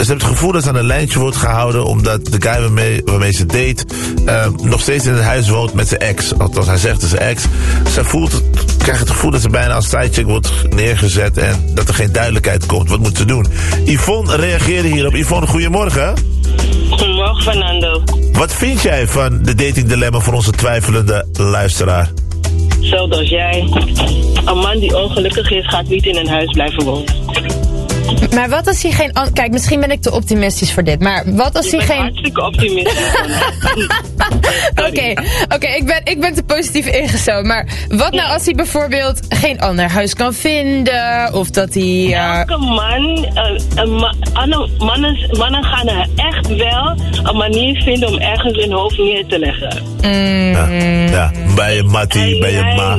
heeft het gevoel dat ze aan een lijntje wordt gehouden, omdat de guy waarmee ze date nog steeds in het huis woont met zijn ex. Althans, hij zegt het is zijn ex. Zij krijgt het gevoel dat ze bijna als sidechick wordt neergezet en dat er geen duidelijkheid komt. Wat moet ze doen? Yvonne reageerde hierop. Yvonne, goedemorgen. Goedemorgen, Fernando. Wat vind jij van de datingdilemma voor onze twijfelende luisteraar? Hetzelfde als jij. Een man die ongelukkig is, gaat niet in een huis blijven wonen. Maar wat als hij geen... Kijk, misschien ben ik te optimistisch voor dit. Maar wat als hij geen... hartstikke optimistisch. Oké, ik ben te positief ingesteld. Maar wat nou als hij bijvoorbeeld geen ander huis kan vinden? Of dat hij... Elke mannen gaan er echt wel een manier vinden om ergens hun hoofd neer te leggen. Ja, bij je mattie, bij je ma.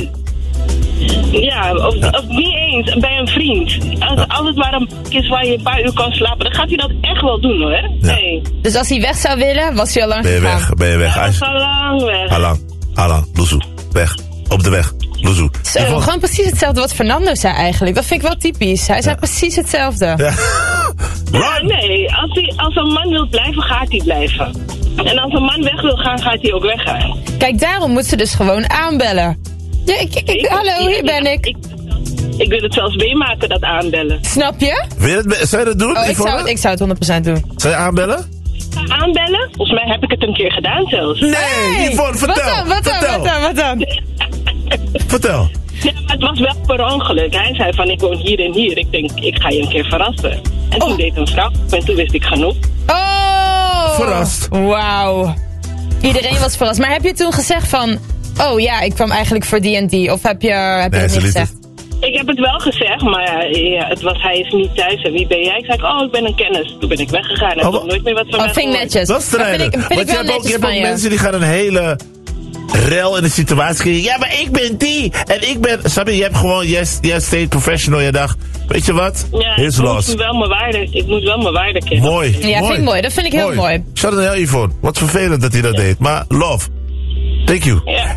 Ja, of niet eens, bij een vriend. Als het maar een is waar je een paar uur kan slapen, dan gaat hij dat echt wel doen, hoor. Ja. Nee. Dus als hij weg zou willen, was hij al lang gegaan? Ben je weg? Hij is al lang weg. Alang, loezoe, weg. Op de weg, loezoe. Zo, gewoon precies hetzelfde wat Fernando zei eigenlijk. Dat vind ik wel typisch. Hij zei precies hetzelfde. Ja, nee, als een man wil blijven, gaat hij blijven. En als een man weg wil gaan, gaat hij ook weggaan. Kijk, daarom moet ze dus gewoon aanbellen. Ja, hallo, hier ben ik. Ik wil het zelfs meemaken, dat aanbellen. Snap je? Zou je dat doen? Ik zou het 100% doen. Zou je aanbellen? Aanbellen? Volgens mij heb ik het een keer gedaan zelfs. Nee, Yvonne, vertel. Wat dan? Vertel. Ja, maar het was wel per ongeluk. Hij zei van, ik woon hier en hier. Ik denk, ik ga je een keer verrassen. En toen deed een vrouw. En toen wist ik genoeg. Oh! Verrast. Wauw. Iedereen was verrast. Maar heb je toen gezegd van... Oh ja, ik kwam eigenlijk voor die en die. Of heb je het niet gezegd? Ik heb het wel gezegd, maar hij is niet thuis. En wie ben jij? Ik zei, ik ben een kennis. Toen ben ik weggegaan en heb nooit meer wat van mij vind ik netjes. Dat is strijden. Want je hebt ook mensen die gaan een hele rel in de situatie krijgen. Ja, maar ik ben die. En ik ben... Sabi, je hebt gewoon... Jij stayed professional. Je dacht, weet je wat? Ja, ik moet wel mijn waarde kennen. Mooi. Ja, vind ik mooi. Dat vind ik heel mooi. Shout out naar Yvonne. Wat vervelend dat hij dat deed. Maar love. Thank you. Ja.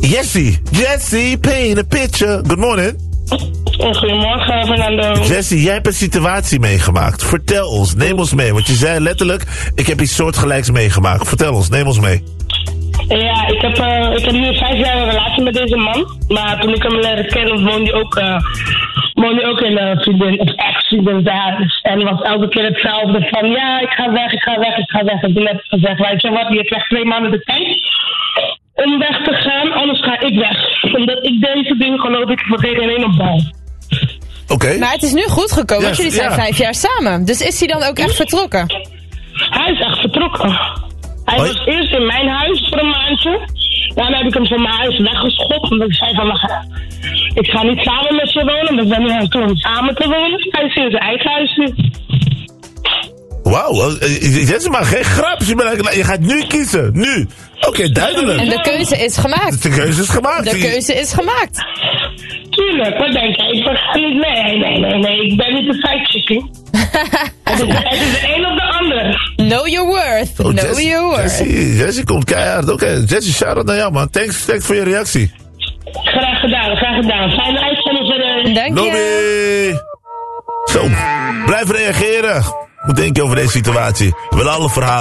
Jessie, paint a picture. Good morning. Goedemorgen, Fernando. Jessie, jij hebt een situatie meegemaakt. Vertel ons, neem ons mee. Want je zei letterlijk, ik heb iets soortgelijks meegemaakt. Vertel ons, neem ons mee. Ja, ik heb nu 5 jaar een relatie met deze man. Maar toen ik hem leerde kennen, woonde hij ook in een vriendin of ex-vriendin daar. En was elke keer hetzelfde van, ja, ik ga weg. En toen heb ik gezegd, weet je wat, je krijgt 2 maanden de tijd om weg te gaan, anders ga ik weg. Omdat ik deze dingen geloof ik voor geen één op bal. Oké. Maar het is nu goed gekomen, want jullie zijn 5 jaar samen. Dus is hij dan ook echt vertrokken? Hij is echt vertrokken. Hij was eerst in mijn huis voor een maandje. Daarna heb ik hem van mijn huis weggeschopt. Omdat ik zei van, ik ga niet samen met je wonen. We zijn nu toe om samen te wonen. Hij is in zijn eigen huis nu. Wauw, dit is maar geen grap. Je gaat nu kiezen, nu. Oké, duidelijk. En de keuze is gemaakt. De keuze is gemaakt. Tuurlijk, wat denk jij? Nee, ik ben niet de sidechick. Het is de een of de ander. Know your worth. Jessie komt keihard. Oké, Jessie, shout-out naar jou, man. Thanks voor je reactie. Graag gedaan. Fijne uitzending verder. Dank je. Zo, blijf reageren. Hoe denk je over deze situatie? We willen alle verhalen.